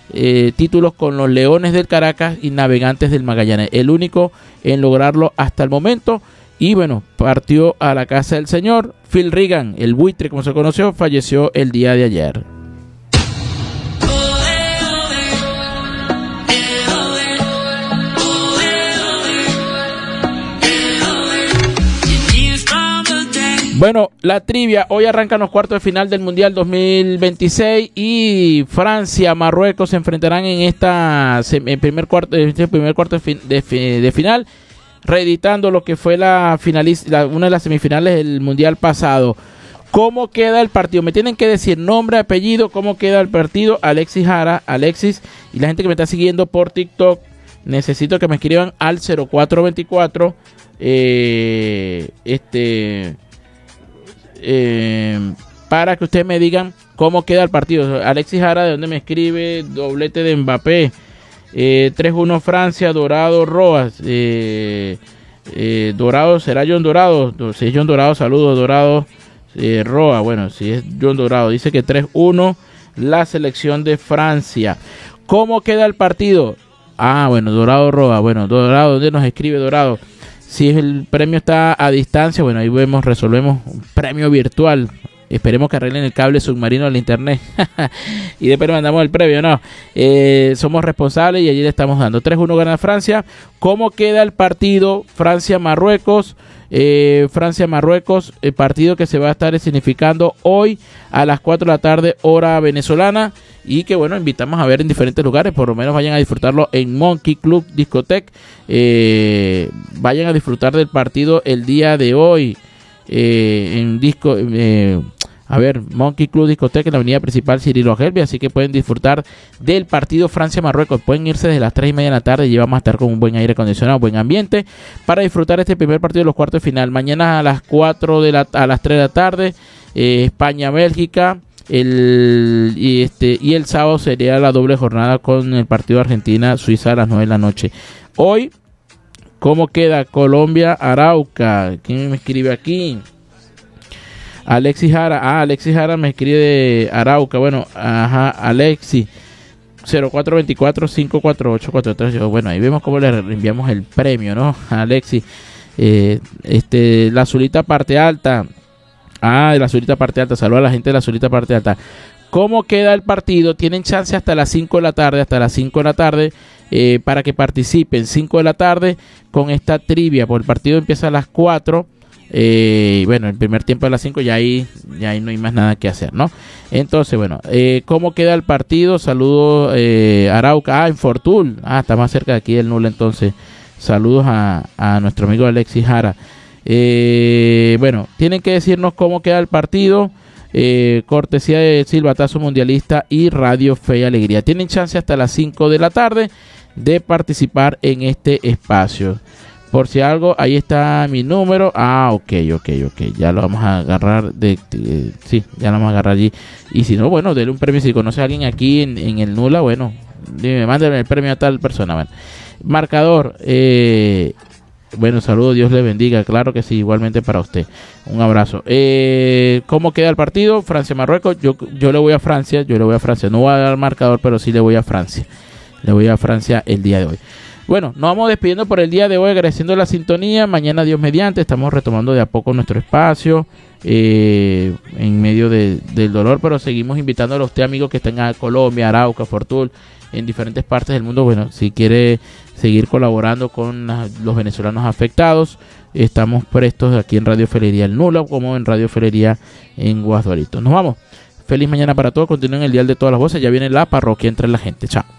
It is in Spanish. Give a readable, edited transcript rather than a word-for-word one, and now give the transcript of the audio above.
títulos con los Leones del Caracas y Navegantes del Magallanes, el único en lograrlo hasta el momento. Y bueno, partió a la casa del señor. Phil Regan, el buitre como se conoció, falleció el día de ayer. Bueno, la trivia, hoy arrancan los cuartos de final del Mundial 2026 y Francia, Marruecos se enfrentarán en este primer cuarto de final, reeditando lo que fue una de las semifinales del Mundial pasado. ¿Cómo queda el partido? Me tienen que decir nombre, apellido, cómo queda el partido. Alexis Jara, Alexis, y la gente que me está siguiendo por TikTok, necesito que me escriban al 0424 para que ustedes me digan cómo queda el partido. Alexis Jara, ¿de dónde me escribe? Doblete de Mbappé. 3-1 Francia, Dorado, Roas. Dorado, ¿será John Dorado? Si es John Dorado, saludos, Dorado. Roa, bueno, si es John Dorado. Dice que 3-1 la selección de Francia. ¿Cómo queda el partido? Bueno, Dorado, Roa. Bueno, Dorado, ¿dónde nos escribe Dorado? Si el premio está a distancia, bueno, ahí resolvemos un premio virtual. Esperemos que arreglen el cable submarino al internet y después mandamos el premio, ¿no? Somos responsables y allí le estamos dando. 3-1 gana Francia. ¿Cómo queda el partido? Francia-Marruecos. Francia-Marruecos, el partido que se va a estar significando hoy a las 4 de la tarde, hora venezolana. Y que bueno, invitamos a ver en diferentes lugares, por lo menos vayan a disfrutarlo en Monkey Club Discotech. Vayan a disfrutar del partido el día de hoy Monkey Club Discotech en la avenida principal Cirilo Gelbi, así que pueden disfrutar del partido Francia-Marruecos. Pueden irse desde las 3:30 de la tarde y vamos a estar con un buen aire acondicionado, buen ambiente para disfrutar este primer partido de los cuartos de final. Mañana a las 3 de la tarde, España-Bélgica. Y el sábado sería la doble jornada con el partido Argentina-Suiza a las 9 de la noche. Hoy, ¿cómo queda Colombia-Arauca? ¿Quién me escribe aquí? Alexis Jara. Alexis Jara me escribe de Arauca. Bueno, Alexis. 0424-548-43. Bueno, ahí vemos cómo le enviamos el premio, ¿no? Alexis. La Azulita Parte Alta. De la Azulita Parte Alta. Saludos a la gente de la Azulita Parte Alta. ¿Cómo queda el partido? Tienen chance hasta las 5 de la tarde. Para que participen. 5 de la tarde con esta trivia. Porque el partido empieza a las 4. Bueno, el primer tiempo a las 5. Ya ahí no hay más nada que hacer, ¿no? Entonces, bueno. ¿Cómo queda el partido? Saludos Arauca. En Fortul. Está más cerca de aquí del Nula. Entonces, saludos a nuestro amigo Alexis Jara. Bueno, tienen que decirnos cómo queda el partido. Cortesía de Silbatazo Mundialista y Radio Fe y Alegría. Tienen chance hasta las 5 de la tarde de participar en este espacio. Por si algo, ahí está mi número. Ok. Ya lo vamos a agarrar. Sí, ya lo vamos a agarrar allí. Y si no, bueno, denle un premio. Si conoce a alguien aquí en el Nula, bueno, mándenme el premio a tal persona. Bueno. Marcador. Bueno, saludos, Dios le bendiga. Claro que sí, igualmente para usted. Un abrazo. ¿Cómo queda el partido? Francia-Marruecos. Yo le voy a Francia. No voy a dar marcador, pero sí le voy a Francia. Le voy a Francia el día de hoy. Bueno, nos vamos despidiendo por el día de hoy, agradeciendo la sintonía. Mañana, Dios mediante, estamos retomando de a poco nuestro espacio en medio del dolor, pero seguimos invitándolo a usted, amigo, que está en Colombia, Arauca, Fortul, en diferentes partes del mundo. Bueno, si quiere seguir colaborando con los venezolanos afectados, estamos prestos aquí en Radio Felería El Nula, como en Radio Felería en Guasduarito. Nos vamos. Feliz mañana para todos. Continúen el dial de todas las voces. Ya viene la parroquia entre la gente. Chao.